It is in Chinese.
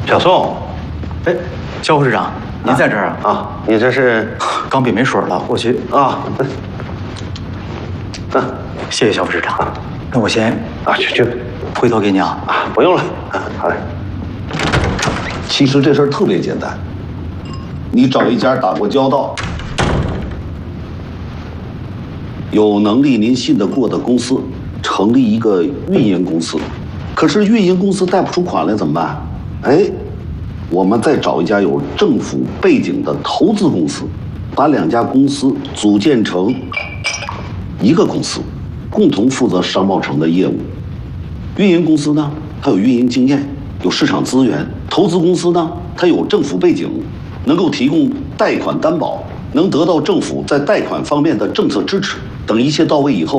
小宋， 哎，肖副市长，您在这儿啊？ 啊，你这是钢笔没水了，我去。 啊？ 谢谢肖副市长。那我先去， 回头给你啊。 不用了。好嘞。 其实这事儿特别简单，你找一家打过交道、有能力您信得过的公司，成立一个运营公司。可是运营公司贷不出款来怎么办？哎，我们再找一家有政府背景的投资公司，把两家公司组建成一个公司，共同负责商贸城的业务。运营公司呢，它有运营经验，有市场资源；投资公司呢，它有政府背景，能够提供贷款担保，能得到政府在贷款方面的政策支持。等一切到位以后，